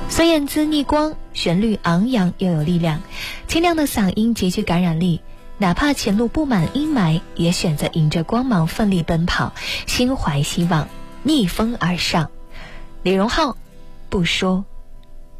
孙燕姿逆光，旋律昂扬又有力量，清亮的嗓音极具感染力，哪怕前路布满阴霾，也选择迎着光芒奋力奔跑，心怀希望，逆风而上。李荣浩，不说。